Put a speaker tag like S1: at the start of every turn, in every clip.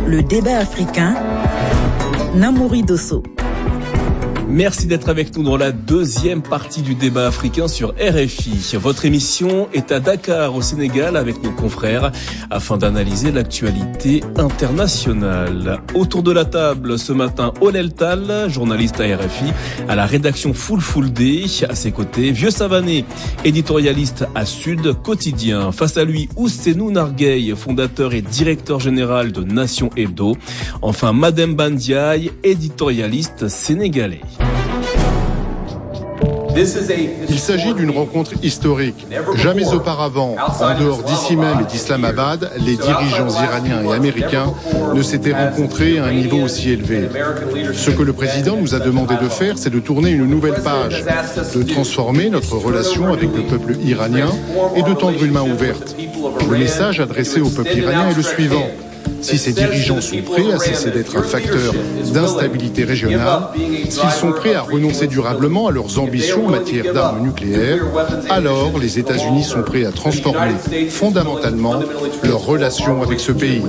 S1: Le débat africain, Namouri Dosso.
S2: Merci d'être avec nous dans la deuxième partie du débat africain sur RFI. Votre émission est à Dakar, au Sénégal, avec nos confrères, afin d'analyser l'actualité internationale. Autour de la table, ce matin, Olel Tal, journaliste à RFI, à la rédaction Full Day. À ses côtés, Vieux Savané, éditorialiste à Sud Quotidien. Face à lui, Ousseynou Nargueil, fondateur et directeur général de Nation Hebdo. Enfin, Mademba Ndiaye, éditorialiste sénégalais.
S3: Il s'agit d'une rencontre historique. Jamais auparavant, en dehors d'ici même et d'Islamabad, les dirigeants iraniens et américains ne s'étaient rencontrés à un niveau aussi élevé. Ce que le président nous a demandé de faire, c'est de tourner une nouvelle page, de transformer notre relation avec le peuple iranien et de tendre une main ouverte. Le message adressé au peuple iranien est le suivant. Si ces dirigeants sont prêts à cesser d'être un facteur d'instabilité régionale, s'ils sont prêts à renoncer durablement à leurs ambitions en matière d'armes nucléaires, alors les États-Unis sont prêts à transformer fondamentalement leurs relations avec ce pays.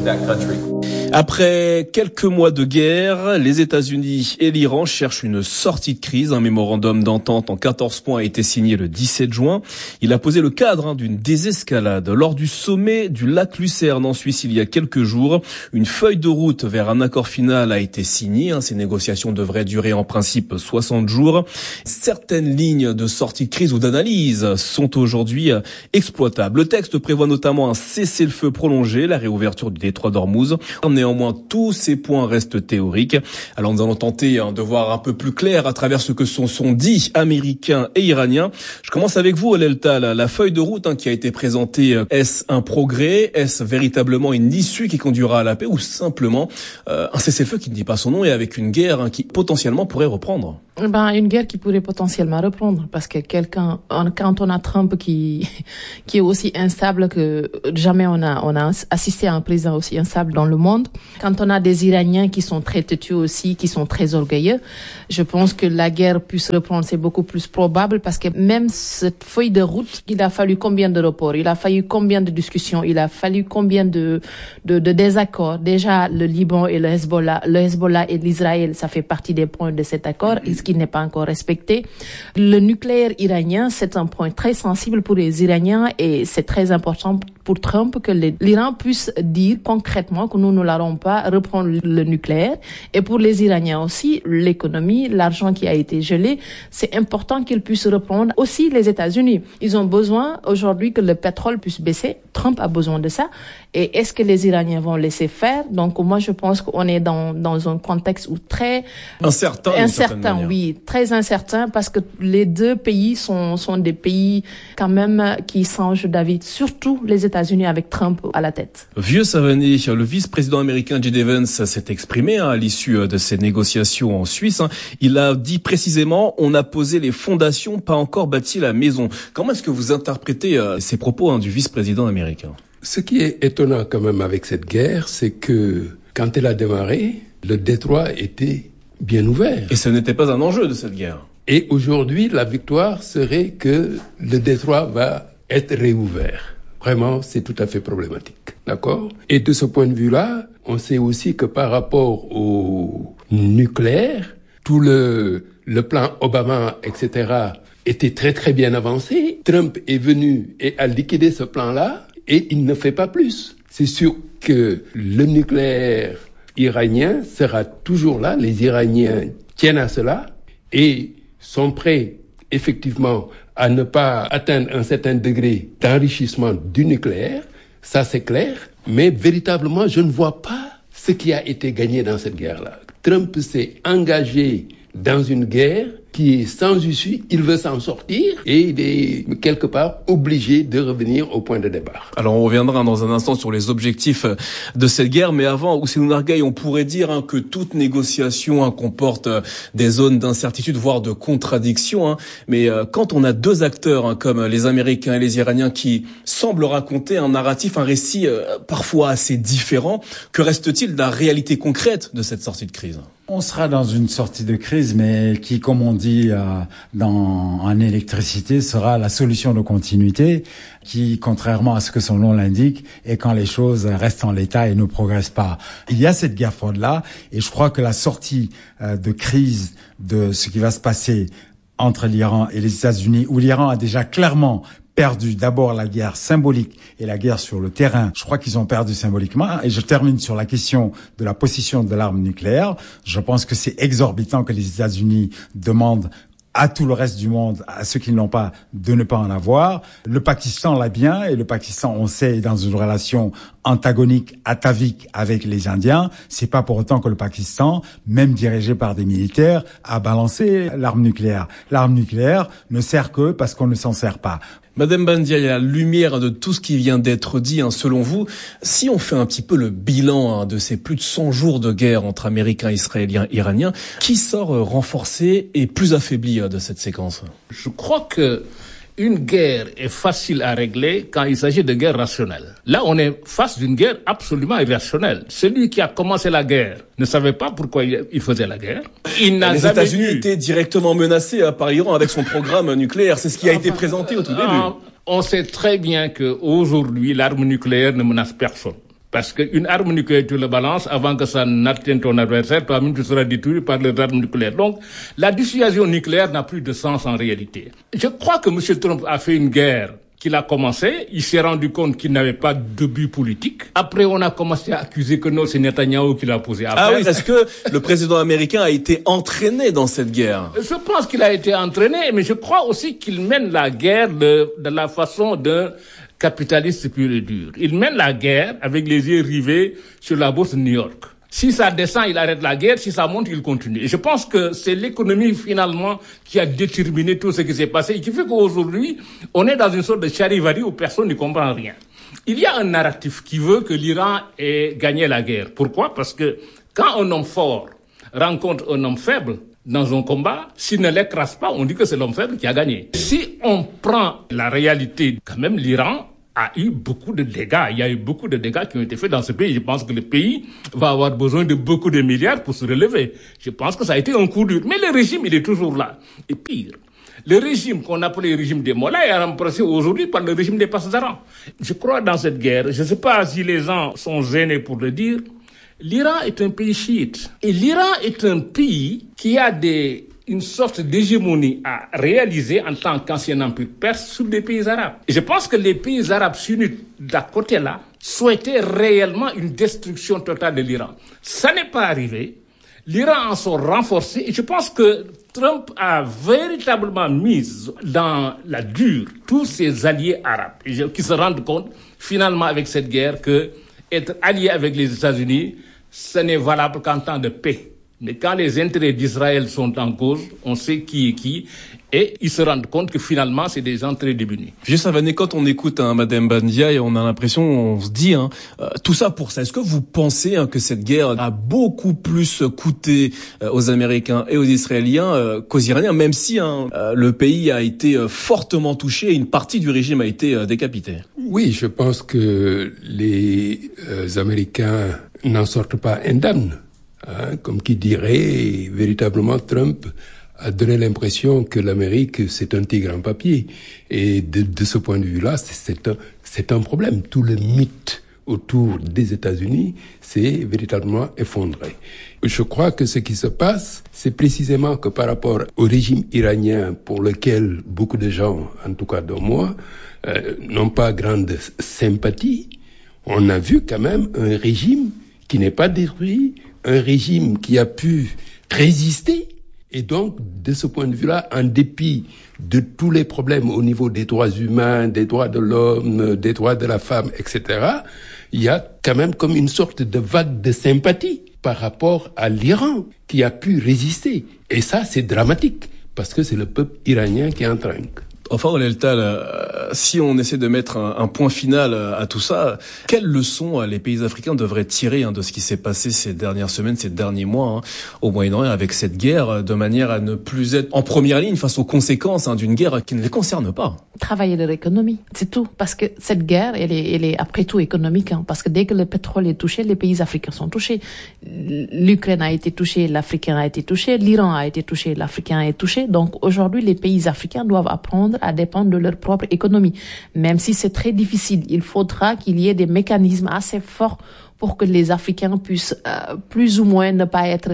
S2: Après quelques mois de guerre, les États-Unis et l'Iran cherchent une sortie de crise. Un mémorandum d'entente en 14 points a été signé le 17 juin. Il a posé le cadre d'une désescalade. Lors du sommet du lac Lucerne en Suisse il y a quelques jours, une feuille de route vers un accord final a été signée. Ces négociations devraient durer en principe 60 jours. Certaines lignes de sortie de crise ou d'analyse sont aujourd'hui exploitables. Le texte prévoit notamment un cessez-le-feu prolongé, la réouverture du détroit d'Ormuz. Néanmoins, tous ces points restent théoriques. Alors nous allons tenter de voir un peu plus clair à travers ce que sont dit Américains et Iraniens. Je commence avec vous, Olel Tal. La feuille de route qui a été présentée, est-ce un progrès? Est-ce véritablement une issue qui conduira à la paix? Ou simplement un cessez-le-feu qui ne dit pas son nom et avec une guerre qui potentiellement pourrait reprendre?
S4: Une guerre qui pourrait potentiellement reprendre, parce que quand on a Trump qui est aussi instable que jamais on a assisté à un président aussi instable dans le monde, quand on a des Iraniens qui sont très têtus aussi, qui sont très orgueilleux, je pense que la guerre puisse reprendre, c'est beaucoup plus probable, parce que même cette feuille de route, il a fallu combien de reports, il a fallu combien de discussions, il a fallu combien de désaccords. Déjà, le Liban et le Hezbollah et l'Israël, ça fait partie des points de cet accord, qui n'est pas encore respecté. Le nucléaire iranien, c'est un point très sensible pour les Iraniens et c'est très important pour Trump que l'Iran puisse dire concrètement que nous ne n'allons pas reprendre le nucléaire. Et pour les Iraniens aussi, l'économie, l'argent qui a été gelé, c'est important qu'ils puissent reprendre. Aussi les États-Unis, ils ont besoin aujourd'hui que le pétrole puisse baisser. Trump a besoin de ça. Et est-ce que les Iraniens vont laisser faire? Donc moi je pense qu'on est dans un contexte où très incertain, oui, très incertain, parce que les deux pays sont des pays quand même qui changent d'avis, surtout les États-Unis avec Trump à la tête.
S2: Vieux Savané, le vice-président américain J.D. Vance s'est exprimé à l'issue de ces négociations en Suisse. Il a dit précisément: on a posé les fondations, pas encore bâti la maison. Comment est-ce que vous interprétez ces propos du vice-président américain?
S5: Ce qui est étonnant quand même avec cette guerre, c'est que quand elle a démarré, le détroit était bien ouvert.
S2: Et ce n'était pas un enjeu de cette guerre.
S5: Et aujourd'hui, la victoire serait que le détroit va être réouvert. Vraiment, c'est tout à fait problématique. D'accord? Et de ce point de vue-là, on sait aussi que par rapport au nucléaire, tout le plan Obama, etc., était très très bien avancé. Trump est venu et a liquidé ce plan-là et il ne fait pas plus. C'est sûr que le nucléaire iranien sera toujours là. Les Iraniens tiennent à cela et sont prêts effectivement à ne pas atteindre un certain degré d'enrichissement du nucléaire. Ça, c'est clair. Mais véritablement, je ne vois pas ce qui a été gagné dans cette guerre-là. Trump s'est engagé dans une guerre qui est sans issue, il veut s'en sortir et il est quelque part obligé de revenir au point de départ.
S2: Alors on reviendra dans un instant sur les objectifs de cette guerre, mais avant, Ousseynou Nargueil, on pourrait dire que toute négociation comporte des zones d'incertitude, voire de contradiction. Mais quand on a deux acteurs comme les Américains et les Iraniens qui semblent raconter un narratif, un récit parfois assez différent, que reste-t-il de la réalité concrète de cette sortie de crise ?
S6: On sera dans une sortie de crise, mais qui, comme on dit dit en électricité sera la solution de continuité qui, contrairement à ce que son nom l'indique, est quand les choses restent en l'état et ne progressent pas. Il y a cette guerre froide-là, et je crois que la sortie de crise de ce qui va se passer entre l'Iran et les États-Unis, où l'Iran a déjà clairement perdu d'abord la guerre symbolique et la guerre sur le terrain. Je crois qu'ils ont perdu symboliquement. Et je termine sur la question de la possession de l'arme nucléaire. Je pense que c'est exorbitant que les États-Unis demandent à tout le reste du monde, à ceux qui ne l'ont pas, de ne pas en avoir. Le Pakistan l'a bien, et le Pakistan, on sait, est dans une relation antagonique, atavique avec les Indiens. C'est pas pour autant que le Pakistan, même dirigé par des militaires, a balancé l'arme nucléaire. L'arme nucléaire ne sert que parce qu'on ne s'en sert pas.
S2: Madame Bandiaï, à la lumière de tout ce qui vient d'être dit, selon vous, si on fait un petit peu le bilan de ces plus de 100 jours de guerre entre Américains, Israéliens, Iraniens, qui sort renforcé et plus affaibli de cette séquence?
S7: Je crois que une guerre est facile à régler quand il s'agit de guerre rationnelle. Là, on est face d'une guerre absolument irrationnelle. Celui qui a commencé la guerre ne savait pas pourquoi il faisait la guerre. Les
S2: États-Unis étaient directement menacés par l'Iran avec son programme nucléaire. C'est ce qui a été présenté au tout début.
S7: On sait très bien qu'aujourd'hui, l'arme nucléaire ne menace personne. Parce qu'une arme nucléaire, tu le balances, avant que ça n'atteigne ton adversaire, toi-même tu seras détruit par les armes nucléaires. Donc, la dissuasion nucléaire n'a plus de sens en réalité. Je crois que M. Trump a fait une guerre qu'il a commencé, il s'est rendu compte qu'il n'avait pas de but politique. Après, on a commencé à accuser que non, c'est Netanyahou qui l'a posé.
S2: Ah oui, est-ce que le président américain a été entraîné dans cette guerre?
S7: Je pense qu'il a été entraîné, mais je crois aussi qu'il mène la guerre de la façon d'un capitaliste pur et dur. Il mène la guerre avec les yeux rivés sur la bourse de New York. Si ça descend, il arrête la guerre. Si ça monte, il continue. Et je pense que c'est l'économie, finalement, qui a déterminé tout ce qui s'est passé et qui fait qu'aujourd'hui, on est dans une sorte de charivari où personne ne comprend rien. Il y a un narratif qui veut que l'Iran ait gagné la guerre. Pourquoi? Parce que quand un homme fort rencontre un homme faible dans un combat, s'il ne l'écrase pas, on dit que c'est l'homme faible qui a gagné. Si on prend la réalité, quand même, l'Iran a eu beaucoup de dégâts. Il y a eu beaucoup de dégâts qui ont été faits dans ce pays. Je pense que le pays va avoir besoin de beaucoup de milliards pour se relever. Je pense que ça a été un coup dur. Mais le régime, il est toujours là. Et pire, le régime qu'on appelait le régime des Mollahs est remplacé aujourd'hui par le régime des Pasdaran. Je crois dans cette guerre, je ne sais pas si les gens sont gênés pour le dire, l'Iran est un pays chiite. Et l'Iran est un pays qui a une sorte d'hégémonie à réaliser en tant qu'ancien empire perse sur les pays arabes. Et je pense que les pays arabes sunnites d'à côté là souhaitaient réellement une destruction totale de l'Iran. Ça n'est pas arrivé. L'Iran en sont renforcés et je pense que Trump a véritablement mis dans la dure tous ses alliés arabes qui se rendent compte finalement avec cette guerre que être allié avec les États-Unis, ce n'est valable qu'en temps de paix. Mais quand les intérêts d'Israël sont en cause, on sait qui est qui, et ils se rendent compte que finalement, c'est des gens très démunis.
S2: Juste Savané, quand on écoute Madame Bandiaï, on a l'impression, on se dit, tout ça pour ça. Est-ce que vous pensez que cette guerre a beaucoup plus coûté aux Américains et aux Israéliens qu'aux Iraniens, même si le pays a été fortement touché et une partie du régime a été décapitée?
S5: Oui, je pense que les Américains n'en sortent pas indemnes. Comme qui dirait, véritablement, Trump a donné l'impression que l'Amérique, c'est un tigre en papier. Et de ce point de vue-là, c'est un problème. Tout le mythe autour des États-Unis s'est véritablement effondré. Je crois que ce qui se passe, c'est précisément que par rapport au régime iranien, pour lequel beaucoup de gens, en tout cas dont moi, n'ont pas grande sympathie, on a vu quand même un régime qui n'est pas détruit, un régime qui a pu résister. Et donc, de ce point de vue-là, en dépit de tous les problèmes au niveau des droits humains, des droits de l'homme, des droits de la femme, etc., il y a quand même comme une sorte de vague de sympathie par rapport à l'Iran qui a pu résister. Et ça, c'est dramatique, parce que c'est le peuple iranien qui est en train.
S2: Enfin, Oleltal, si on essaie de mettre un point final à tout ça, quelles leçons les pays africains devraient tirer de ce qui s'est passé ces dernières semaines, ces derniers mois au Moyen-Orient avec cette guerre, de manière à ne plus être en première ligne face aux conséquences d'une guerre qui ne les concerne pas?
S4: Travailler leur économie, c'est tout. Parce que cette guerre, elle est après tout économique. Parce que dès que le pétrole est touché, les pays africains sont touchés. L'Ukraine a été touchée, l'Africain a été touché, l'Iran a été touché, l'Africain est touché. Donc aujourd'hui, les pays africains doivent apprendre à dépendre de leur propre économie. Même si c'est très difficile, il faudra qu'il y ait des mécanismes assez forts pour que les Africains puissent plus ou moins ne pas être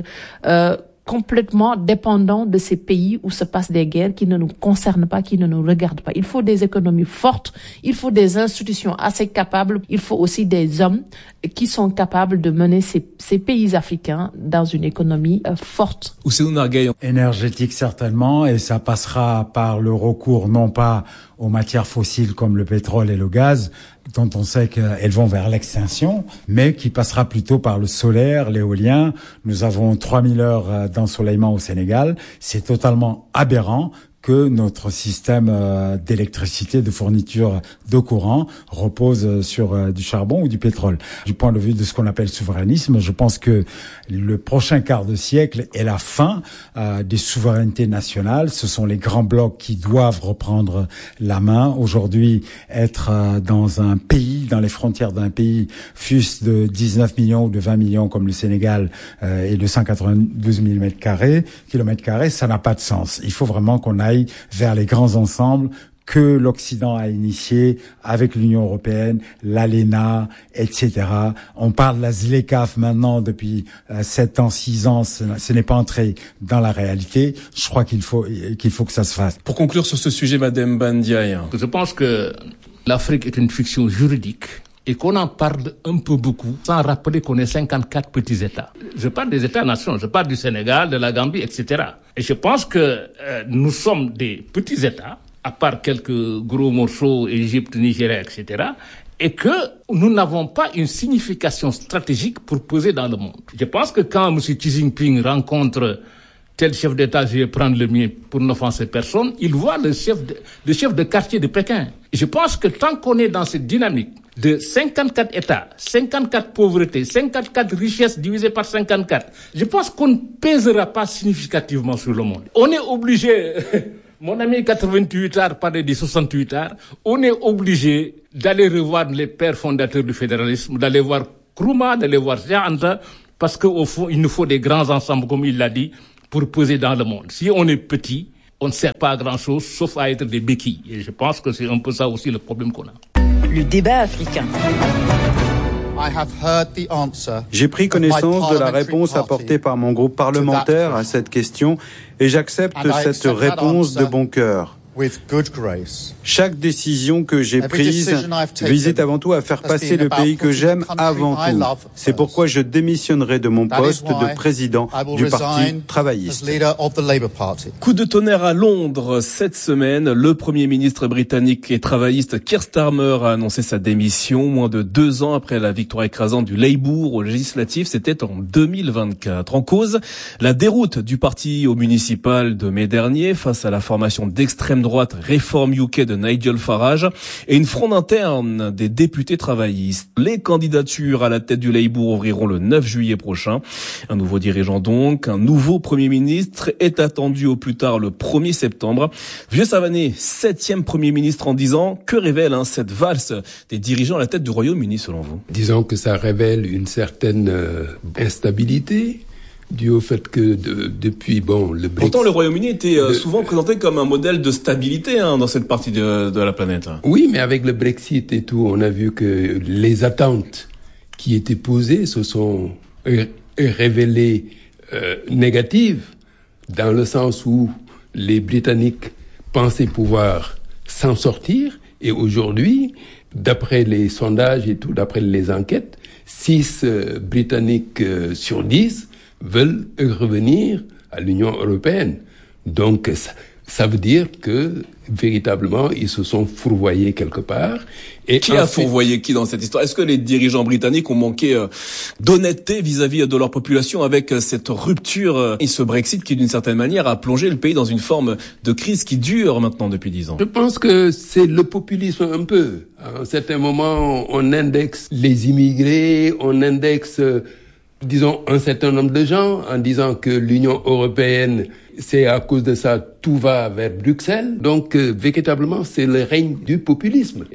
S4: complètement dépendants de ces pays où se passent des guerres qui ne nous concernent pas, qui ne nous regardent pas. Il faut des économies fortes, il faut des institutions assez capables, il faut aussi des hommes qui sont capables de mener ces pays africains dans une économie forte.
S6: Énergétique certainement, et ça passera par le recours non pas aux matières fossiles comme le pétrole et le gaz, dont on sait qu'elles vont vers l'extinction, mais qui passera plutôt par le solaire, l'éolien. Nous avons 3000 heures d'ensoleillement au Sénégal. C'est totalement aberrant que notre système d'électricité, de fourniture de courant repose sur du charbon ou du pétrole. Du point de vue de ce qu'on appelle souverainisme, je pense que le prochain quart de siècle est la fin des souverainetés nationales. Ce sont les grands blocs qui doivent reprendre la main. Aujourd'hui, être dans un pays, dans les frontières d'un pays, fût-ce de 19 millions ou de 20 millions comme le Sénégal et de 192 000 kilomètres carrés, ça n'a pas de sens. Il faut vraiment qu'on aille vers les grands ensembles que l'Occident a initiés avec l'Union européenne, l'ALENA, etc. On parle de la ZLECAf maintenant depuis 7 ans, 6 ans. Ce n'est pas entré dans la réalité. Je crois qu'il faut que ça se fasse.
S2: Pour conclure sur ce sujet, Madame Bandiaï.
S7: Je pense que l'Afrique est une fiction juridique et qu'on en parle un peu beaucoup sans rappeler qu'on est 54 petits États. Je parle des États-nations, je parle du Sénégal, de la Gambie, etc. Et je pense que nous sommes des petits États, à part quelques gros morceaux, Égypte, Nigeria, etc., et que nous n'avons pas une signification stratégique pour peser dans le monde. Je pense que quand M. Xi Jinping rencontre tel chef d'État, je vais prendre le mien pour n'offenser personne, il voit le chef de quartier de Pékin. Et je pense que tant qu'on est dans cette dynamique de 54 États, 54 pauvretés, 54 richesses divisées par 54, je pense qu'on ne pèsera pas significativement sur le monde. On est obligé, mon ami 88 art parlait des 68 arts, on est obligé d'aller revoir les pères fondateurs du fédéralisme, d'aller voir Nkrumah, d'aller voir Cheikh Anta, parce qu'au fond, il nous faut des grands ensembles, comme il l'a dit, pour peser dans le monde. Si on est petit, on ne sert pas à grand-chose, sauf à être des béquilles. Et je pense que c'est un peu ça aussi le problème qu'on a.
S1: Le débat africain.
S8: J'ai pris connaissance de la réponse apportée par mon groupe parlementaire à cette question et j'accepte cette réponse de bon cœur. Chaque décision que j'ai prise visait avant tout à faire passer le pays que j'aime avant tout. C'est pourquoi je démissionnerai de mon poste de président du Parti travailliste.
S2: Coup de tonnerre à Londres cette semaine. Le Premier ministre britannique et travailliste Keir Starmer a annoncé sa démission moins de 2 ans après la victoire écrasante du Labour aux législatives. C'était en 2024. En cause, la déroute du parti au municipal de mai dernier face à la formation d'extrême droite Reform UK de Nigel Farage et une fronde interne des députés travaillistes. Les candidatures à la tête du Labour ouvriront le 9 juillet prochain. Un nouveau dirigeant donc, un nouveau Premier ministre est attendu au plus tard le 1er septembre. Vieux Savané, 7e Premier ministre en 10 ans. Que révèle cette valse des dirigeants à la tête du Royaume-Uni selon vous?
S5: Disons que ça révèle une certaine instabilité. Dû au fait que depuis le Brexit...
S2: Pourtant, le Royaume-Uni était souvent présenté comme un modèle de stabilité dans cette partie de la planète.
S5: Oui, mais avec le Brexit et tout, on a vu que les attentes qui étaient posées se sont révélées négatives, dans le sens où les Britanniques pensaient pouvoir s'en sortir. Et aujourd'hui, d'après les sondages et tout, d'après les enquêtes, 6 Britanniques sur 10 veulent revenir à l'Union européenne. Donc, ça veut dire que véritablement ils se sont fourvoyés quelque part. Et
S2: qui a fourvoyé qui dans cette histoire? Est-ce que les dirigeants britanniques ont manqué d'honnêteté vis-à-vis de leur population avec cette rupture et ce Brexit qui d'une certaine manière a plongé le pays dans une forme de crise qui dure maintenant depuis 10 ans?
S5: Je pense que c'est le populisme un peu. À un certain moment, on indexe les immigrés, on indexe disons un certain nombre de gens en disant que l'Union européenne, c'est à cause de ça, tout va vers Bruxelles. Donc, véritablement, c'est le règne du populisme.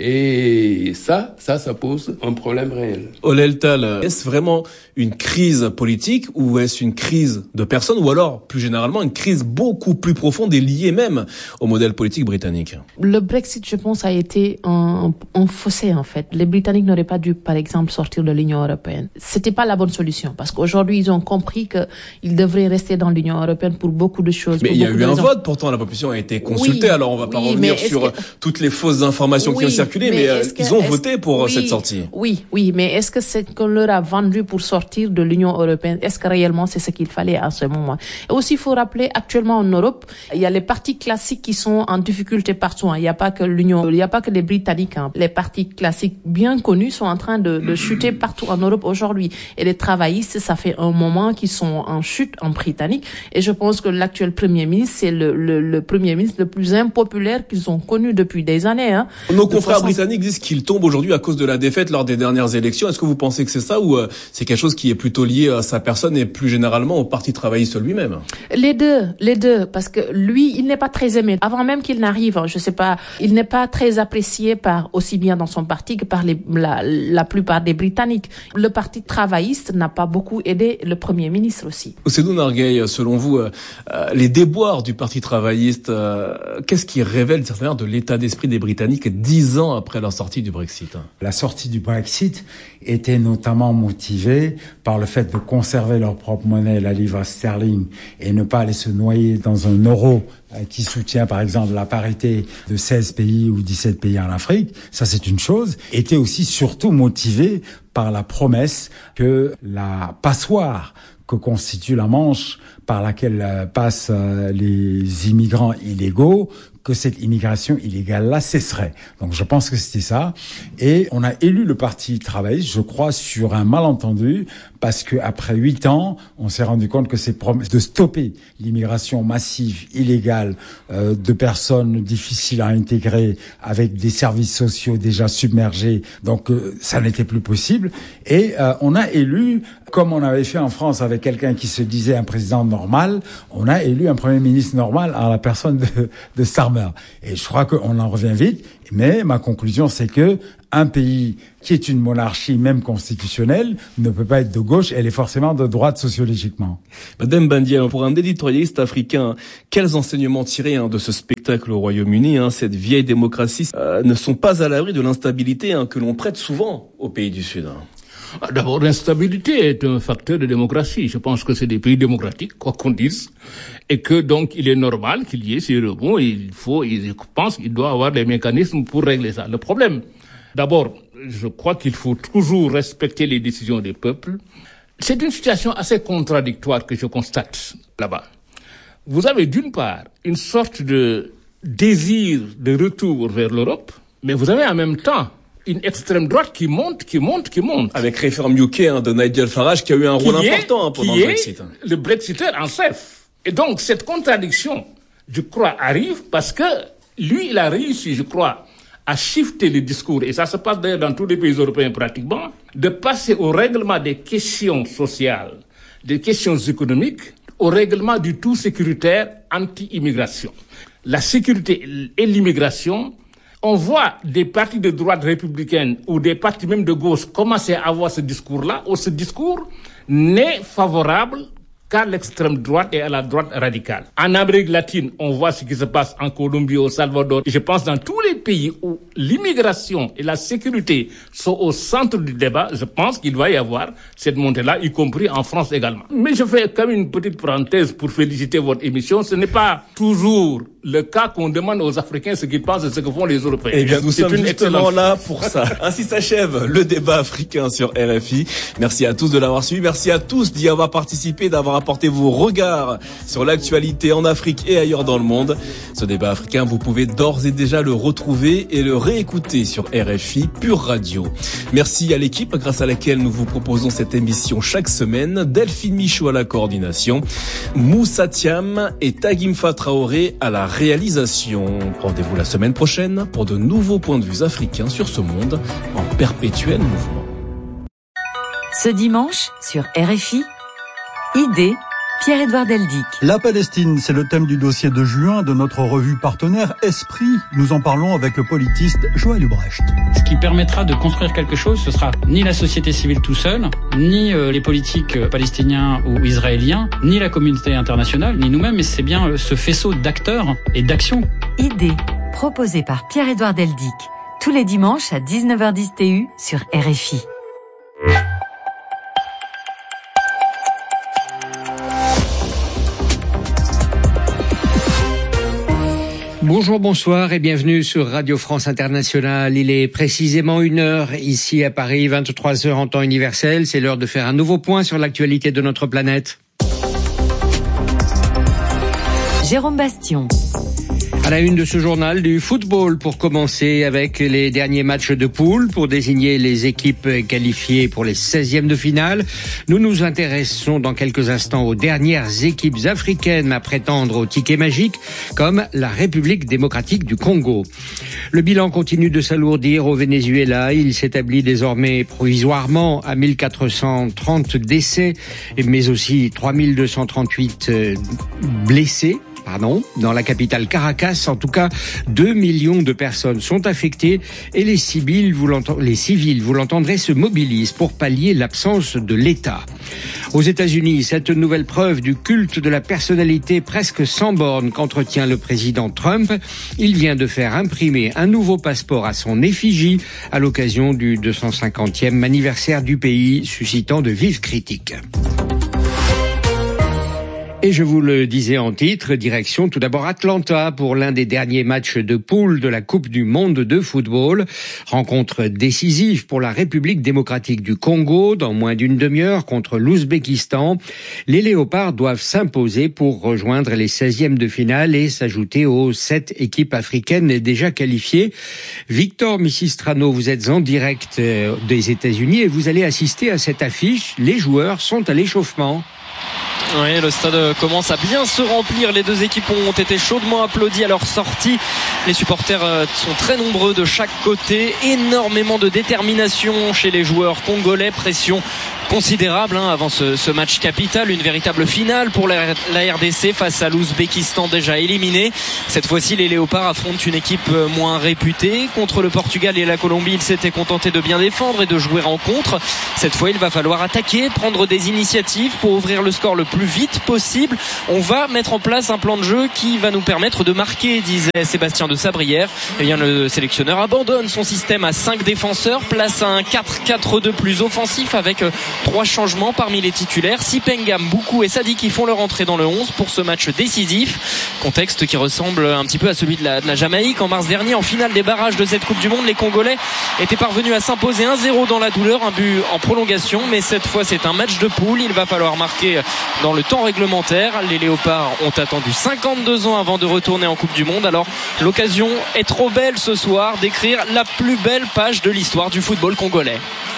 S5: Et ça pose un problème réel.
S2: Olel Tal, est-ce vraiment une crise politique ou est-ce une crise de personnes ou alors, plus généralement, une crise beaucoup plus profonde et liée même au modèle politique britannique?
S4: Le Brexit, je pense, a été un fossé, en fait. Les Britanniques n'auraient pas dû, par exemple, sortir de l'Union européenne. C'était pas la bonne solution parce qu'aujourd'hui, ils ont compris qu'ils devraient rester dans l'Union européenne pour beaucoup de choses.
S2: Mais il y a eu un vote, pourtant la population a été consultée, oui, alors on va pas revenir sur toutes les fausses informations qui ont circulé, mais ils ont voté pour cette sortie.
S4: Oui, mais est-ce que c'est qu'on leur a vendu pour sortir de l'Union européenne? Est-ce que réellement c'est ce qu'il fallait à ce moment? Et aussi, il faut rappeler, actuellement en Europe, il y a les partis classiques qui sont en difficulté partout. Il n'y a pas que l'Union, il n'y a pas que les Britanniques. Les partis classiques bien connus sont en train de chuter partout en Europe aujourd'hui. Et les travaillistes, ça fait un moment qu'ils sont en chute en Britannique. Et je pense que l'actuel Premier ministre, c'est le Premier ministre le plus impopulaire qu'ils ont connu depuis des années.
S2: Nos confrères britanniques disent qu'il tombe aujourd'hui à cause de la défaite lors des dernières élections. Est-ce que vous pensez que c'est ça ou c'est quelque chose qui est plutôt lié à sa personne et plus généralement au Parti travailliste lui-même?
S4: Les deux, parce que lui, il n'est pas très aimé. Avant même qu'il n'arrive, je sais pas, il n'est pas très apprécié par aussi bien dans son parti que par la plupart des Britanniques. Le Parti travailliste n'a pas beaucoup aidé le Premier ministre aussi.
S2: Ousseynou Nargueil, selon vous, les déboires du Parti travailliste, qu'est-ce qui révèle certainement de l'état d'esprit des Britanniques 10 ans après leur sortie du Brexit?
S6: La sortie du Brexit était notamment motivée par le fait de conserver leur propre monnaie, la livre sterling, et ne pas aller se noyer dans un euro qui soutient par exemple la parité de 16 pays ou 17 pays en Afrique. Ça, c'est une chose. Était aussi surtout motivée par la promesse que la passoire que constitue la Manche par laquelle passent les immigrants illégaux, que cette immigration illégale-là cesserait. Donc je pense que c'était ça. Et on a élu le Parti travailliste, je crois, sur un malentendu, parce que après 8 ans, on s'est rendu compte que ces promesses de stopper l'immigration massive, illégale, de personnes difficiles à intégrer, avec des services sociaux déjà submergés, donc ça n'était plus possible. Et on a élu, comme on avait fait en France avec quelqu'un qui se disait un président normal, on a élu un Premier ministre normal à la personne de Starmer. Et je crois qu'on en revient vite, mais ma conclusion, c'est que un pays qui est une monarchie, même constitutionnelle, ne peut pas être de gauche, elle est forcément de droite sociologiquement.
S2: Madame Bandia, pour un éditorialiste africain, quels enseignements tirer de ce spectacle au Royaume-Uni, cette vieille démocratie, ne sont pas à l'abri de l'instabilité que l'on prête souvent aux pays du Sud?
S7: D'abord, l'instabilité est un facteur de démocratie. Je pense que c'est des pays démocratiques, quoi qu'on dise, et que donc il est normal qu'il y ait ces rebonds. Je pense qu'il doit avoir des mécanismes pour régler ça. Le problème, d'abord, je crois qu'il faut toujours respecter les décisions des peuples. C'est une situation assez contradictoire que je constate là-bas. Vous avez d'une part une sorte de désir de retour vers l'Europe, mais vous avez en même temps une extrême droite qui monte.
S2: Avec Reform UK de Nigel Farage qui a eu un rôle important pendant le Brexit.
S7: Le Brexiteur en chef. Et donc cette contradiction, je crois, arrive parce que lui, il a réussi, je crois, à shifter le discours, et ça se passe d'ailleurs dans tous les pays européens pratiquement, de passer au règlement des questions sociales, des questions économiques, au règlement du tout sécuritaire anti-immigration. La sécurité et l'immigration, on voit des partis de droite républicaine ou des partis même de gauche commencer à avoir ce discours-là, où ce discours n'est favorable qu'à l'extrême droite et à la droite radicale. En Amérique latine, on voit ce qui se passe en Colombie, au Salvador. Et je pense dans tous les pays où l'immigration et la sécurité sont au centre du débat, je pense qu'il va y avoir cette montée-là, y compris en France également. Mais je fais quand même une petite parenthèse pour féliciter votre émission. Ce n'est pas toujours le cas qu'on demande aux Africains ce qu'ils pensent de ce que font les Européens.
S2: Eh bien, nous sommes justement là pour ça. Ainsi s'achève le débat africain sur RFI. Merci à tous de l'avoir suivi. Merci à tous d'y avoir participé, d'avoir apporté vos regards sur l'actualité en Afrique et ailleurs dans le monde. Ce débat africain, vous pouvez d'ores et déjà le retrouver et le réécouter sur RFI Pure Radio. Merci à l'équipe grâce à laquelle nous vous proposons cette émission chaque semaine. Delphine Michaud à la coordination, Moussa Thiam et Tagimfa Traoré à la réalisation. Rendez-vous la semaine prochaine pour de nouveaux points de vue africains sur ce monde en perpétuel mouvement.
S9: Ce dimanche, sur RFI, Idée, Pierre-Édouard Deldic.
S10: La Palestine, c'est le thème du dossier de juin de notre revue partenaire Esprit. Nous en parlons avec le politiste Joël Ubrecht.
S11: Ce qui permettra de construire quelque chose, ce sera ni la société civile tout seul, ni les politiques palestiniens ou israéliens, ni la communauté internationale, ni nous-mêmes, mais c'est bien ce faisceau d'acteurs et d'actions.
S9: Idée, proposée par Pierre-Édouard Deldic, tous les dimanches à 19h10 TU sur RFI.
S12: Bonjour, bonsoir et bienvenue sur Radio France Internationale. Il est précisément 1h ici à Paris, 23h en temps universel. C'est l'heure de faire un nouveau point sur l'actualité de notre planète.
S9: Jérôme Bastion.
S12: À la une de ce journal, du football pour commencer avec les derniers matchs de poule pour désigner les équipes qualifiées pour les 16e de finale. Nous nous intéressons dans quelques instants aux dernières équipes africaines à prétendre au ticket magique, comme la République démocratique du Congo. Le bilan continue de s'alourdir au Venezuela. Il s'établit désormais provisoirement à 1430 décès, mais aussi 3238 blessés. Dans la capitale Caracas, en tout cas, 2 millions de personnes sont affectées et les civils, vous l'entendrez, se mobilisent pour pallier l'absence de l'État. Aux États-Unis, cette nouvelle preuve du culte de la personnalité presque sans bornes qu'entretient le président Trump, il vient de faire imprimer un nouveau passeport à son effigie à l'occasion du 250e anniversaire du pays, suscitant de vives critiques. Et je vous le disais en titre, direction tout d'abord Atlanta pour l'un des derniers matchs de poule de la Coupe du Monde de football. Rencontre décisive pour la République démocratique du Congo dans moins d'une demi-heure contre l'Ouzbékistan. Les Léopards doivent s'imposer pour rejoindre les 16e de finale et s'ajouter aux 7 équipes africaines déjà qualifiées. Victor Misistrano, vous êtes en direct des États-Unis et vous allez assister à cette affiche. Les joueurs sont à l'échauffement.
S13: Oui, le stade commence à bien se remplir. Les deux équipes ont été chaudement applaudies à leur sortie. Les supporters sont très nombreux de chaque côté. Énormément de détermination chez les joueurs congolais. Pression considérable avant ce match capital, une véritable finale pour la RDC face à l'Ouzbékistan déjà éliminé. Cette fois-ci, les Léopards affrontent une équipe moins réputée. Contre le Portugal et la Colombie, ils s'étaient contentés de bien défendre et de jouer en contre. Cette fois, il va falloir attaquer, prendre des initiatives pour ouvrir le score le plus vite possible. On va mettre en place un plan de jeu qui va nous permettre de marquer, disait Sébastien de Sabrière. Eh bien, le sélectionneur abandonne son système à 5 défenseurs, place un 4-4-2 plus offensif avec 3 changements parmi les titulaires. Sipengam, Boukou et Sadi qui font leur entrée dans le 11 pour ce match décisif. Contexte qui ressemble un petit peu à celui de la Jamaïque en mars dernier. En finale des barrages de cette Coupe du Monde, les Congolais étaient parvenus à s'imposer 1-0 dans la douleur, un but en prolongation. Mais cette fois, c'est un match de poule. Il va falloir marquer dans le temps réglementaire. Les Léopards ont attendu 52 ans avant de retourner en Coupe du Monde. Alors, l'occasion est trop belle ce soir d'écrire la plus belle page de l'histoire du football congolais.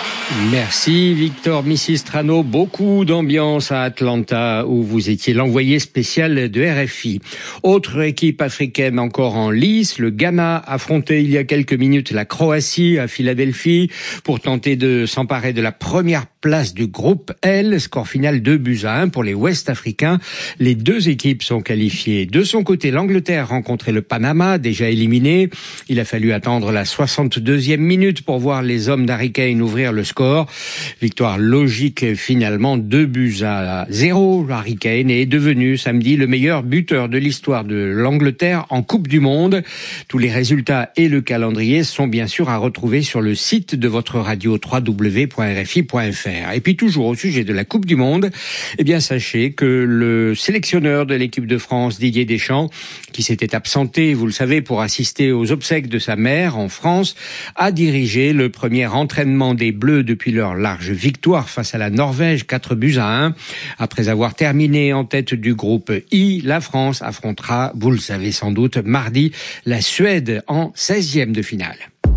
S12: Merci Victor Misistrano. Beaucoup d'ambiance à Atlanta où vous étiez l'envoyé spécial de RFI. Autre équipe africaine encore en lice, le Ghana affrontait il y a quelques minutes la Croatie à Philadelphie pour tenter de s'emparer de la première place du groupe L. Score final 2-1 pour les Ouest-Africains. Les deux équipes sont qualifiées. De son côté, l'Angleterre rencontrait le Panama, déjà éliminé. Il a fallu attendre la 62e minute pour voir les hommes d'Harry Kane ouvrir le score score. Victoire logique finalement, 2-0. Harry Kane est devenu samedi le meilleur buteur de l'histoire de l'Angleterre en Coupe du Monde. Tous les résultats et le calendrier sont bien sûr à retrouver sur le site de votre radio www.rfi.fr. Et puis toujours au sujet de la Coupe du Monde, eh bien sachez que le sélectionneur de l'équipe de France, Didier Deschamps, qui s'était absenté, vous le savez, pour assister aux obsèques de sa mère en France, a dirigé le premier entraînement des Bleus depuis leur large victoire face à la Norvège, 4-1. Après avoir terminé en tête du groupe I, la France affrontera, vous le savez sans doute, mardi, la Suède en 16e de finale.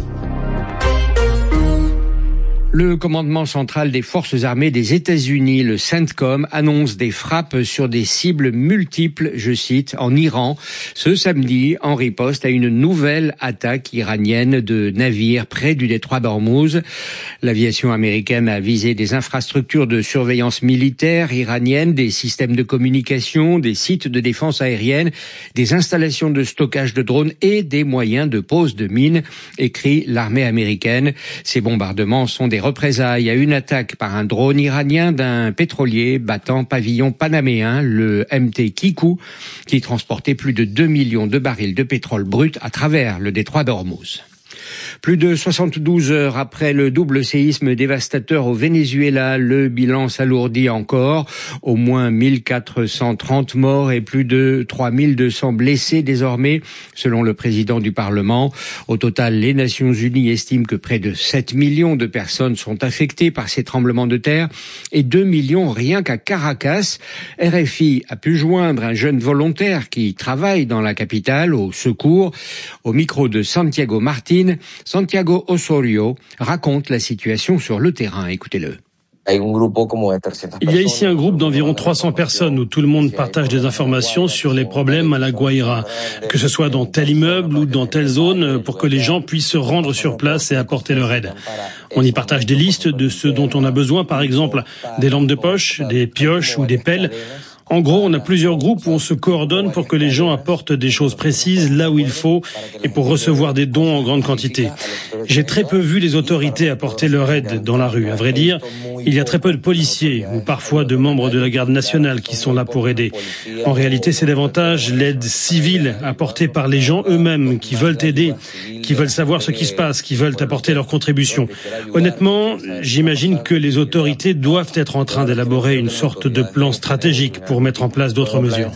S12: Le commandement central des forces armées des États-Unis, le CENTCOM, annonce des frappes sur des cibles multiples, je cite, en Iran, ce samedi, en riposte à une nouvelle attaque iranienne de navires près du détroit d'Ormuz. L'aviation américaine a visé des infrastructures de surveillance militaire iranienne, des systèmes de communication, des sites de défense aérienne, des installations de stockage de drones et des moyens de pose de mines, écrit l'armée américaine. Ces bombardements sont des représailles à une attaque par un drone iranien d'un pétrolier battant pavillon panaméen, le MT Kikou, qui transportait plus de 2 millions de barils de pétrole brut à travers le détroit d'Ormuz. Plus de 72 heures après le double séisme dévastateur au Venezuela, le bilan s'alourdit encore. Au moins 1430 morts et plus de 3200 blessés désormais, selon le président du Parlement. Au total, les Nations Unies estiment que près de 7 millions de personnes sont affectées par ces tremblements de terre et 2 millions rien qu'à Caracas. RFI a pu joindre un jeune volontaire qui travaille dans la capitale au secours. Au micro de Santiago Martin, Santiago Osorio raconte la situation sur le terrain. Écoutez-le.
S14: Il y a ici un groupe d'environ 300 personnes où tout le monde partage des informations sur les problèmes à La Guaira, que ce soit dans tel immeuble ou dans telle zone, pour que les gens puissent se rendre sur place et apporter leur aide. On y partage des listes de ce dont on a besoin, par exemple des lampes de poche, des pioches ou des pelles. En gros, on a plusieurs groupes où on se coordonne pour que les gens apportent des choses précises là où il faut et pour recevoir des dons en grande quantité. J'ai très peu vu les autorités apporter leur aide dans la rue. À vrai dire, il y a très peu de policiers ou parfois de membres de la garde nationale qui sont là pour aider. En réalité, c'est davantage l'aide civile apportée par les gens eux-mêmes qui veulent aider, qui veulent savoir ce qui se passe, qui veulent apporter leur contribution. Honnêtement, j'imagine que les autorités doivent être en train d'élaborer une sorte de plan stratégique pour mettre en place d'autres mesures.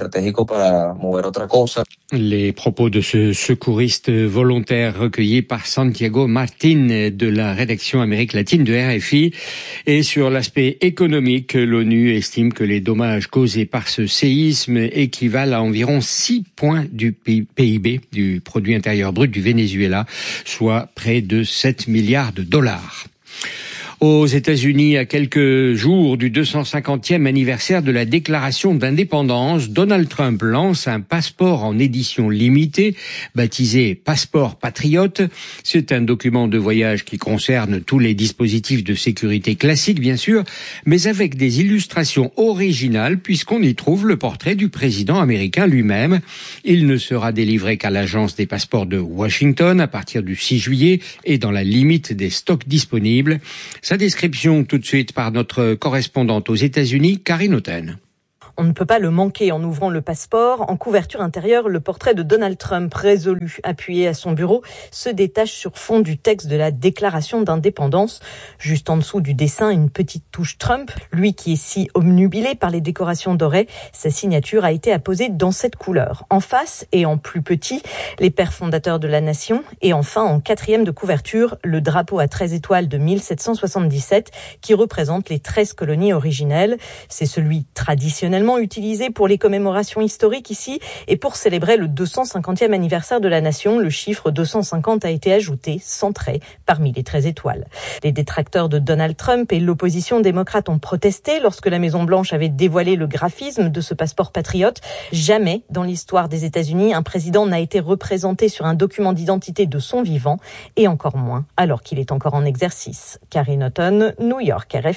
S12: Les propos de ce secouriste volontaire recueillis par Santiago Martin de la rédaction Amérique latine de RFI. Et sur l'aspect économique, l'ONU estime que les dommages causés par ce séisme équivalent à environ 6 points du PIB, du produit intérieur brut du Venezuela, soit près de 7 milliards de dollars. Aux États-Unis, à quelques jours du 250e anniversaire de la déclaration d'indépendance, Donald Trump lance un passeport en édition limitée, baptisé Passeport Patriote. C'est un document de voyage qui concerne tous les dispositifs de sécurité classiques, bien sûr, mais avec des illustrations originales puisqu'on y trouve le portrait du président américain lui-même. Il ne sera délivré qu'à l'agence des passeports de Washington à partir du 6 juillet et dans la limite des stocks disponibles. Sa description tout de suite par notre correspondante aux États-Unis, Karine Otten.
S15: On ne peut pas le manquer en ouvrant le passeport. En couverture intérieure, le portrait de Donald Trump, résolu, appuyé à son bureau, se détache sur fond du texte de la déclaration d'indépendance. Juste en dessous du dessin, une petite touche Trump. Lui qui est si obnubilé par les décorations dorées, sa signature a été apposée dans cette couleur. En face, et en plus petit, les pères fondateurs de la nation. Et enfin, en 4e de couverture, le drapeau à 13 étoiles de 1777 qui représente les 13 colonies originelles. C'est celui traditionnellement utilisé pour les commémorations historiques ici et pour célébrer le 250e anniversaire de la nation, le chiffre 250 a été ajouté sans trait parmi les 13 étoiles. Les détracteurs de Donald Trump et l'opposition démocrate ont protesté lorsque la Maison-Blanche avait dévoilé le graphisme de ce passeport patriote. Jamais dans l'histoire des États-Unis, un président n'a été représenté sur un document d'identité de son vivant et encore moins alors qu'il est encore en exercice. Karine Otten, New York, RFI.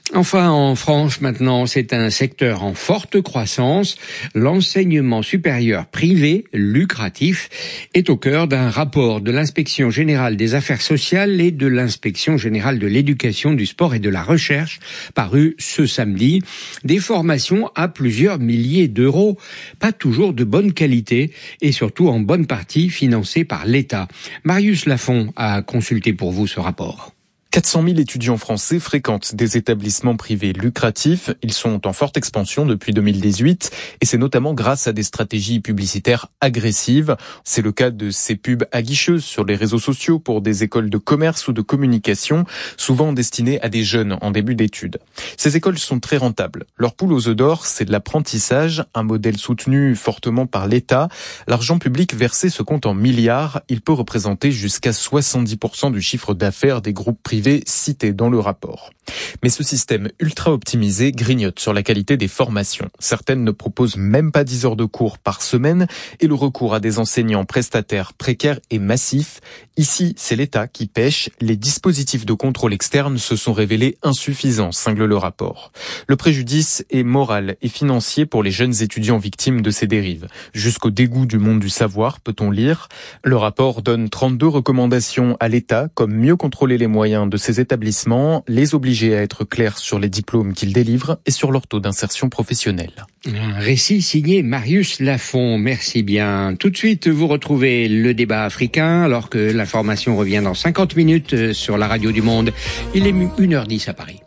S12: Enfin, en France, maintenant, c'est un secteur en forte croissance. L'enseignement supérieur privé, lucratif, est au cœur d'un rapport de l'Inspection générale des affaires sociales et de l'Inspection générale de l'éducation, du sport et de la recherche, paru ce samedi. Des formations à plusieurs milliers d'euros, pas toujours de bonne qualité et surtout en bonne partie financées par l'État. Marius Lafont a consulté pour vous ce rapport.
S16: 400 000 étudiants français fréquentent des établissements privés lucratifs. Ils sont en forte expansion depuis 2018 et c'est notamment grâce à des stratégies publicitaires agressives. C'est le cas de ces pubs aguicheuses sur les réseaux sociaux pour des écoles de commerce ou de communication, souvent destinées à des jeunes en début d'études. Ces écoles sont très rentables. Leur poule aux œufs d'or, c'est de l'apprentissage, un modèle soutenu fortement par l'État. L'argent public versé se compte en milliards. Il peut représenter jusqu'à 70% du chiffre d'affaires des groupes privés cités dans le rapport. Mais ce système ultra optimisé grignote sur la qualité des formations. Certaines ne proposent même pas 10 heures de cours par semaine et le recours à des enseignants prestataires précaires est massif. Ici, c'est l'État qui pêche. Les dispositifs de contrôle externe se sont révélés insuffisants, cingle le rapport. Le préjudice est moral et financier pour les jeunes étudiants victimes de ces dérives. Jusqu'au dégoût du monde du savoir, peut-on lire. Le rapport donne 32 recommandations à l'État, comme mieux contrôler les moyens de ces établissements, les obliger à être clairs sur les diplômes qu'ils délivrent et sur leur taux d'insertion professionnelle.
S12: Un récit signé Marius Lafont. Merci bien. Tout de suite, vous retrouvez le débat africain, alors que l'information revient dans 50 minutes sur la radio du Monde. Il est 1h10 à Paris.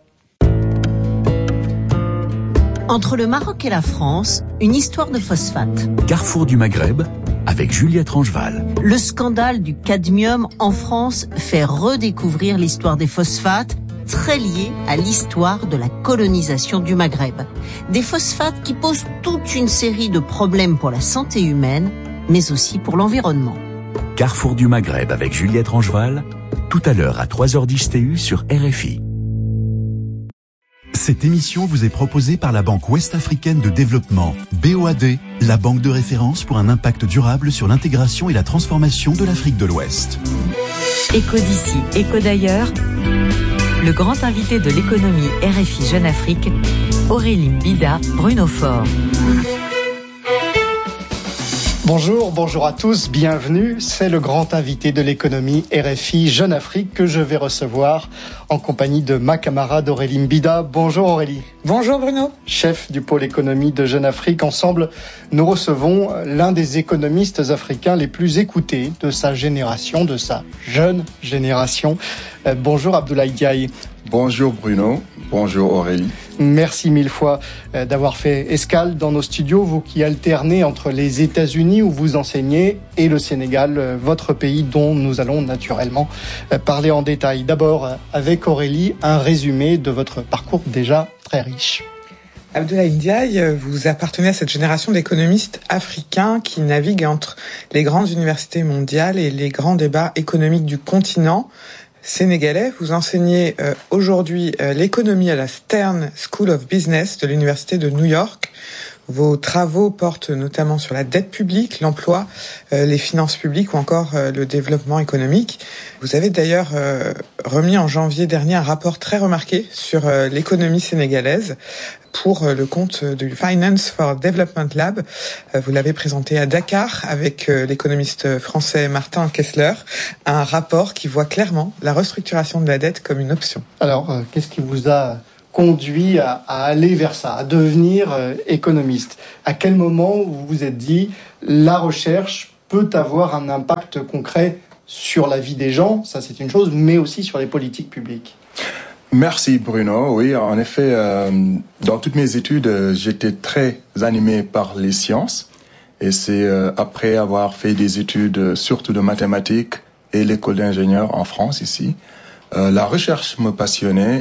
S17: Entre le Maroc et la France, une histoire de phosphate.
S18: Carrefour du Maghreb, avec Juliette Rangeval.
S17: Le scandale du cadmium en France fait redécouvrir l'histoire des phosphates, très liée à l'histoire de la colonisation du Maghreb. Des phosphates qui posent toute une série de problèmes pour la santé humaine, mais aussi pour l'environnement.
S18: Carrefour du Maghreb avec Juliette Rangeval, tout à l'heure à 3h10 TU sur RFI.
S19: Cette émission vous est proposée par la Banque Ouest-Africaine de Développement, BOAD, la banque de référence pour un impact durable sur l'intégration et la transformation de l'Afrique de l'Ouest.
S9: Écho d'ici, écho d'ailleurs. Le grand invité de l'économie RFI Jeune Afrique, Aurélie Mbida, Bruno Faure.
S20: Bonjour à tous, bienvenue. C'est le grand invité de l'économie RFI Jeune Afrique que je vais recevoir en compagnie de ma camarade Aurélie Mbida. Bonjour Aurélie.
S21: Bonjour Bruno.
S20: Chef du pôle économie de Jeune Afrique. Ensemble, nous recevons l'un des économistes africains les plus écoutés de sa génération, de sa jeune génération. Bonjour Abdoulaye Diaye.
S22: Bonjour Bruno, bonjour Aurélie.
S20: Merci mille fois d'avoir fait escale dans nos studios, vous qui alternez entre les États-Unis où vous enseignez et le Sénégal, votre pays dont nous allons naturellement parler en détail. D'abord, avec Aurélie, un résumé de votre parcours déjà très riche.
S21: Abdoulaye Ndiaye, vous appartenez à cette génération d'économistes africains qui naviguent entre les grandes universités mondiales et les grands débats économiques du continent sénégalais. Vous enseignez aujourd'hui l'économie à la Stern School of Business de l'Université de New York. Vos travaux portent notamment sur la dette publique, l'emploi, les finances publiques ou encore le développement économique. Vous avez d'ailleurs remis en janvier dernier un rapport très remarqué sur l'économie sénégalaise pour le compte du Finance for Development Lab. Vous l'avez présenté à Dakar avec l'économiste français Martin Kessler, un rapport qui voit clairement la restructuration de la dette comme une option.
S20: Alors, qu'est-ce qui vous a conduit à aller vers ça, à devenir économiste? À quel moment vous vous êtes dit la recherche peut avoir un impact concret sur la vie des gens, ça c'est une chose, mais aussi sur les politiques publiques?
S22: Merci Bruno. Oui, en effet, dans toutes mes études, j'étais très animé par les sciences. Et c'est après avoir fait des études surtout de mathématiques et l'école d'ingénieurs en France ici, la recherche me passionnait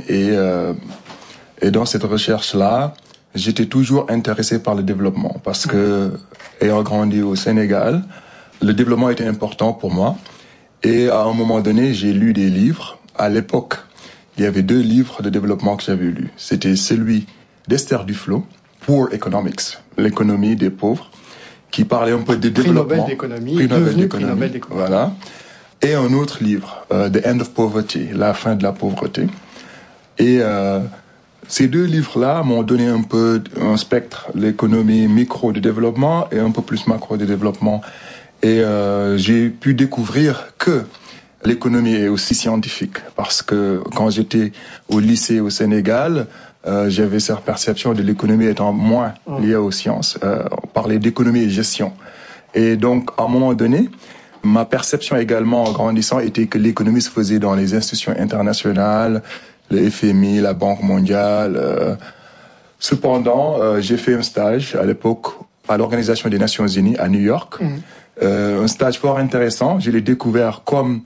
S22: et dans cette recherche-là, j'étais toujours intéressé par le développement parce que, ayant grandi au Sénégal, le développement était important pour moi. Et à un moment donné, j'ai lu des livres. À l'époque, il y avait 2 livres de développement que j'avais lus. C'était celui d'Esther Duflo, Poor Economics, l'économie des pauvres, qui parlait un peu de développement. Prix Nobel d'économie. Voilà. Et un autre livre, The End of Poverty, la fin de la pauvreté. Et Ces deux livres-là m'ont donné un peu un spectre, l'économie micro de développement et un peu plus macro de développement. Et j'ai pu découvrir que l'économie est aussi scientifique, parce que quand j'étais au lycée au Sénégal, j'avais cette perception de l'économie étant moins liée aux sciences. On parlait d'économie et gestion. Et donc, à un moment donné, ma perception également en grandissant était que l'économie se faisait dans les institutions internationales, le FMI, la Banque mondiale. Cependant, j'ai fait un stage à l'époque à l'Organisation des Nations Unies à New York. Un stage fort intéressant. Je l'ai découvert comme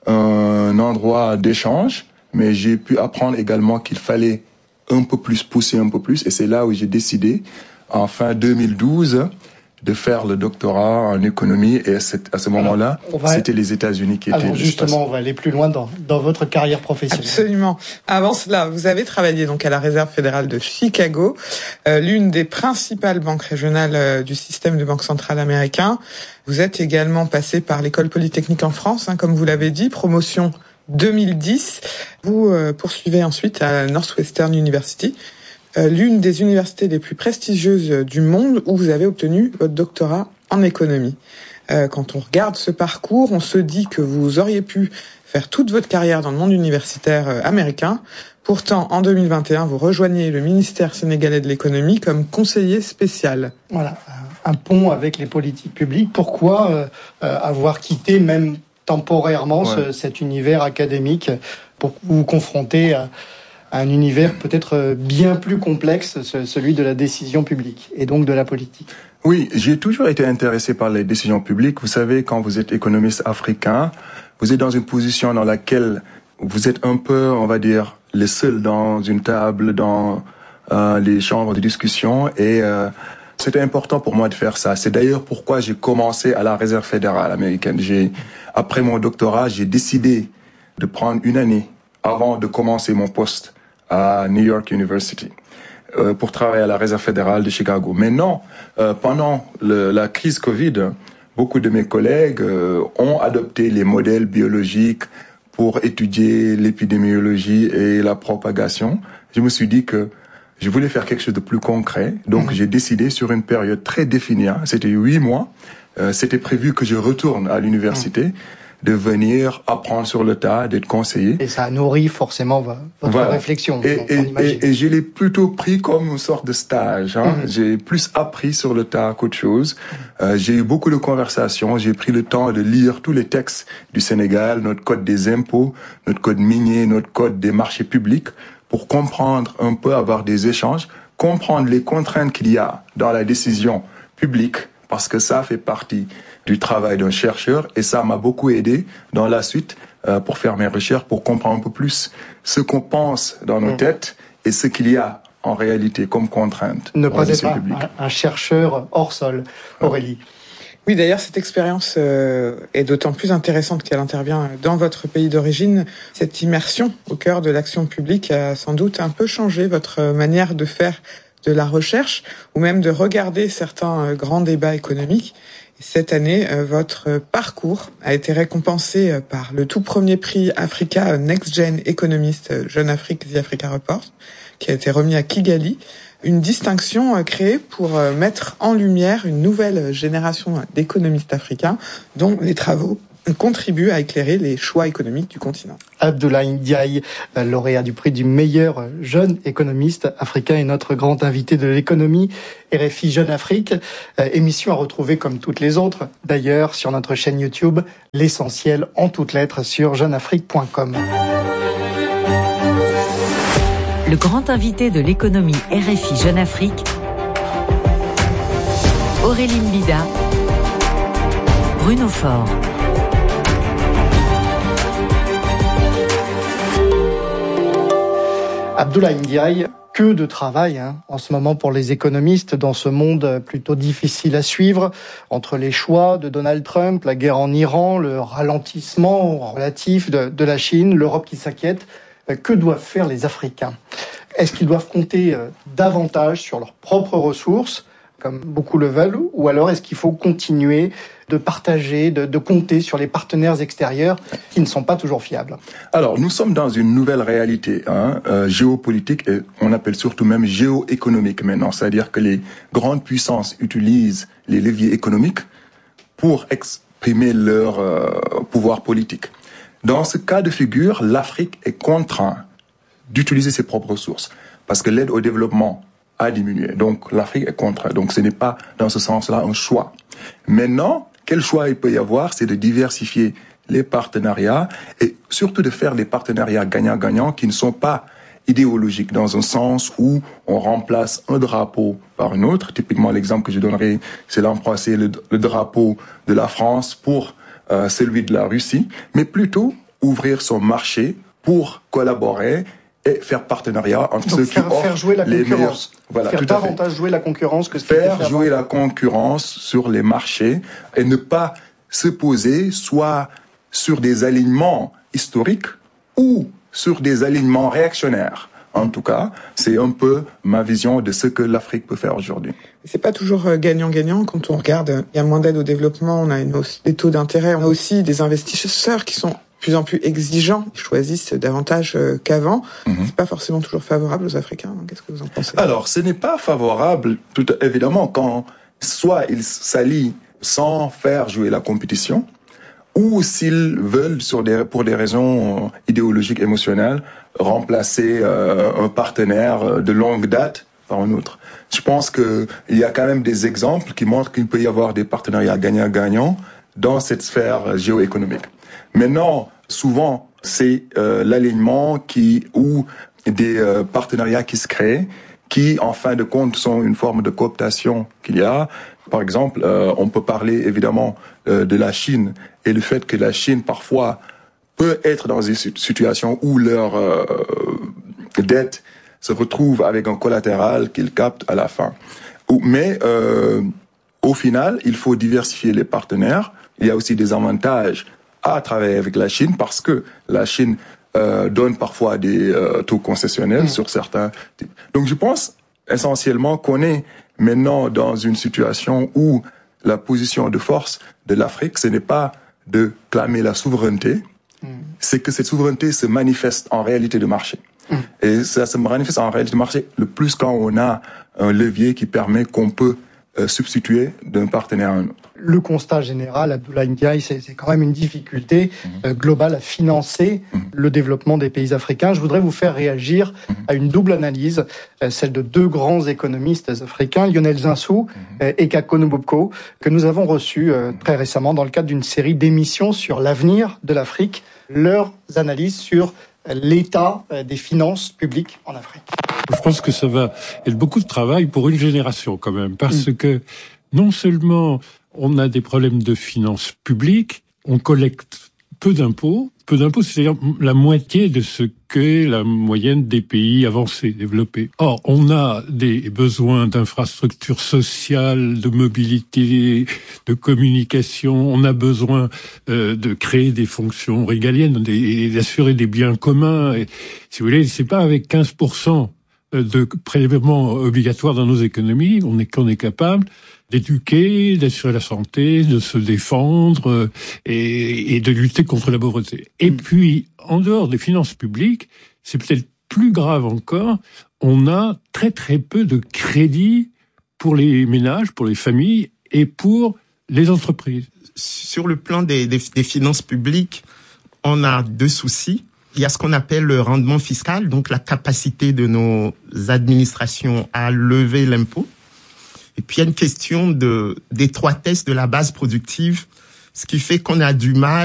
S22: un endroit d'échange, mais j'ai pu apprendre également qu'il fallait un peu plus pousser un peu plus. Et c'est là où j'ai décidé, en fin 2012, de faire le doctorat en économie. Et à ce moment-là, c'était les États-Unis qui étaient...
S20: Alors justement, on va aller plus loin dans votre carrière professionnelle.
S21: Absolument. Avant cela, vous avez travaillé donc à la Réserve fédérale de Chicago, l'une des principales banques régionales du système de banque centrale américain. Vous êtes également passé par l'École polytechnique en France, comme vous l'avez dit, promotion 2010. Vous poursuivez ensuite à Northwestern University, l'une des universités les plus prestigieuses du monde, où vous avez obtenu votre doctorat en économie. Quand on regarde ce parcours, on se dit que vous auriez pu faire toute votre carrière dans le monde universitaire américain. Pourtant, en 2021, vous rejoignez le ministère sénégalais de l'économie comme conseiller spécial.
S20: Voilà, un pont avec les politiques publiques. Pourquoi avoir quitté même temporairement cet univers académique pour vous confronter à un univers peut-être bien plus complexe, celui de la décision publique et donc de la politique?
S22: Oui, j'ai toujours été intéressé par les décisions publiques. Vous savez, quand vous êtes économiste africain, vous êtes dans une position dans laquelle vous êtes un peu, on va dire, les seuls dans une table, dans les chambres de discussion, et c'était important pour moi de faire ça. C'est d'ailleurs pourquoi j'ai commencé à la Réserve fédérale américaine. Après mon doctorat, j'ai décidé de prendre une année avant de commencer mon poste à New York University pour travailler à la Réserve fédérale de Chicago. Maintenant, pendant la crise Covid, beaucoup de mes collègues ont adopté les modèles biologiques pour étudier l'épidémiologie et la propagation. Je me suis dit que je voulais faire quelque chose de plus concret. Donc, j'ai décidé sur une période très définie. C'était 8 mois. C'était prévu que je retourne à l'université, de venir apprendre sur le tas, d'être conseiller.
S20: Et ça nourrit forcément votre réflexion.
S22: Et je l'ai plutôt pris comme une sorte de stage. J'ai plus appris sur le tas qu'autre chose. J'ai eu beaucoup de conversations. J'ai pris le temps de lire tous les textes du Sénégal, notre code des impôts, notre code minier, notre code des marchés publics, pour comprendre un peu, avoir des échanges, comprendre les contraintes qu'il y a dans la décision publique, parce que ça fait partie du travail d'un chercheur, et ça m'a beaucoup aidé dans la suite pour faire mes recherches, pour comprendre un peu plus ce qu'on pense dans nos têtes et ce qu'il y a en réalité comme contrainte.
S20: Ne pas être un chercheur hors sol, Aurélie.
S21: Oui, d'ailleurs, cette expérience est d'autant plus intéressante qu'elle intervient dans votre pays d'origine. Cette immersion au cœur de l'action publique a sans doute un peu changé votre manière de faire de la recherche, ou même de regarder certains grands débats économiques. Cette année, votre parcours a été récompensé par le tout premier prix Africa Next Gen Economist Jeune Afrique The Africa Report, qui a été remis à Kigali. Une distinction créée pour mettre en lumière une nouvelle génération d'économistes africains dont les travaux contribuent à éclairer les choix économiques du continent.
S20: Abdoulaye Ndiaye, lauréat du prix du meilleur jeune économiste africain, est notre grand invité de l'économie RFI Jeune Afrique. Émission à retrouver comme toutes les autres, d'ailleurs, sur notre chaîne YouTube, l'essentiel en toutes lettres sur jeuneafrique.com.
S9: Le grand invité de l'économie RFI Jeune Afrique, Aurélie Mbida, Bruno Faure.
S20: Abdoulaye Ndiaye, que de travail en ce moment pour les économistes dans ce monde plutôt difficile à suivre, entre les choix de Donald Trump, la guerre en Iran, le ralentissement relatif de la Chine, l'Europe qui s'inquiète. Que doivent faire les Africains? Est-ce qu'ils doivent compter davantage sur leurs propres ressources, comme beaucoup le veulent, ou alors est-ce qu'il faut continuer de partager, de compter sur les partenaires extérieurs qui ne sont pas toujours fiables?
S22: Alors, nous sommes dans une nouvelle réalité géopolitique et on appelle surtout même géoéconomique maintenant. C'est-à-dire que les grandes puissances utilisent les leviers économiques pour exprimer leur pouvoir politique. Dans ce cas de figure, l'Afrique est contrainte d'utiliser ses propres ressources parce que l'aide au développement a diminué. Donc l'Afrique est contrainte. Donc ce n'est pas dans ce sens-là un choix. Maintenant, quel choix il peut y avoir? C'est de diversifier les partenariats et surtout de faire des partenariats gagnant-gagnant qui ne sont pas idéologiques dans un sens où on remplace un drapeau par un autre. Typiquement, l'exemple que je donnerai, c'est l'embrasser le drapeau de la France pour celui de la Russie, mais plutôt ouvrir son marché pour collaborer et faire partenariat entre ceux qui offrent
S20: faire jouer la
S22: les
S20: concurrence.
S22: meilleurs. Voilà,
S20: faire
S22: tout à fait.
S20: davantage jouer la concurrence que ce
S22: faire jouer la concurrence sur les marchés et ne pas se poser soit sur des alignements historiques ou sur des alignements réactionnaires. En tout cas, c'est un peu ma vision de ce que l'Afrique peut faire aujourd'hui.
S21: C'est pas toujours gagnant-gagnant quand on regarde. Il y a moins d'aide au développement, on a une hausse des taux d'intérêt, on a aussi des investisseurs qui sont de plus en plus exigeants, ils choisissent davantage qu'avant. C'est pas forcément toujours favorable aux Africains. Qu'est-ce que vous en pensez?
S22: Alors, ce n'est pas favorable, tout évidemment, quand soit ils s'allient sans faire jouer la compétition, ou s'ils veulent, pour des raisons idéologiques, émotionnelles, remplacer un partenaire de longue date par un autre. Je pense qu'il y a quand même des exemples qui montrent qu'il peut y avoir des partenariats gagnant-gagnant dans cette sphère géoéconomique. Maintenant, souvent, c'est l'alignement ou des partenariats qui se créent, qui, en fin de compte, sont une forme de cooptation qu'il y a. Par exemple, on peut parler évidemment de la Chine et le fait que la Chine, parfois, peut être dans une situation où leur dette se retrouve avec un collatéral qu'ils captent à la fin. Mais au final, il faut diversifier les partenaires. Il y a aussi des avantages à travailler avec la Chine parce que la Chine donne parfois des taux concessionnels sur certains types. Donc je pense essentiellement qu'on est maintenant dans une situation où la position de force de l'Afrique, ce n'est pas de clamer la souveraineté, c'est que cette souveraineté se manifeste en réalité de marché. Et ça se manifeste en réalité de marché le plus quand on a un levier qui permet qu'on peut substituer d'un partenaire à un autre.
S20: Le constat général, Abdoulaye Ndiaye, c'est quand même une difficulté globale à financer le développement des pays africains. Je voudrais vous faire réagir à une double analyse, celle de deux grands économistes africains, Lionel Zinsou et Kako Nubobko, que nous avons reçus très récemment dans le cadre d'une série d'émissions sur l'avenir de l'Afrique, leurs analyses sur l'état des finances publiques en Afrique.
S1: Je pense que ça va être beaucoup de travail pour une génération quand même, parce que non seulement on a des problèmes de finances publiques, on collecte peu d'impôts, c'est-à-dire la moitié de ce qu'est la moyenne des pays avancés, développés. Or, on a des besoins d'infrastructures sociales, de mobilité, de communication, on a besoin de créer des fonctions régaliennes, d'assurer des biens communs. Et, si vous voulez, c'est pas avec 15% de prélèvements obligatoires dans nos économies qu'on est capable d'éduquer, d'assurer la santé, de se défendre et de lutter contre la pauvreté. Et puis, en dehors des finances publiques, c'est peut-être plus grave encore, on a très très peu de crédit pour les ménages, pour les familles et pour les entreprises.
S3: Sur le plan des finances publiques, on a deux soucis. Il y a ce qu'on appelle le rendement fiscal, donc la capacité de nos administrations à lever l'impôt. Et puis il y a une question d'étroitesse de la base productive, ce qui fait qu'on a du mal